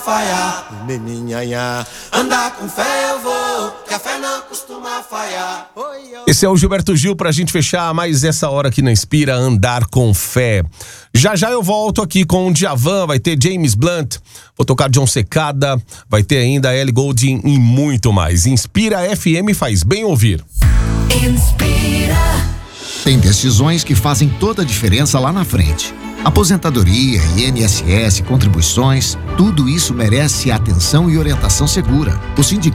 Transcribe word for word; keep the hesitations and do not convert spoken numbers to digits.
falhar, neninha, andar com fé eu vou, que a fé não costuma falhar. Esse é o Gilberto Gil pra gente fechar mais essa hora aqui na Inspira, andar com fé. Já já eu volto aqui com o Djavan, vai ter James Blunt, vou tocar John Secada, vai ter ainda Ellie Goulding e muito mais. Inspira F M, faz bem ouvir. Inspira. Tem decisões que fazem toda a diferença lá na frente. Aposentadoria, I N S S, contribuições, tudo isso merece atenção e orientação segura. O sindicato